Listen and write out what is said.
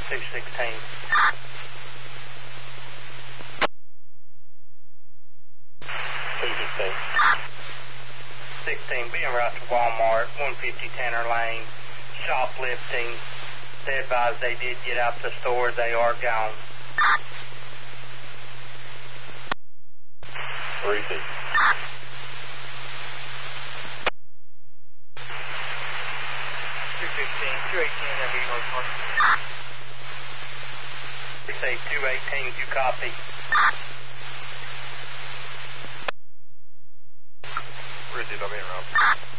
216. 16, being right to Walmart, 150 Tanner Lane, shoplifting. They advised they did get out the store. They are gone. 3D. 218, that'd be Park. Say 218, you copy. Ridley, I'll be around.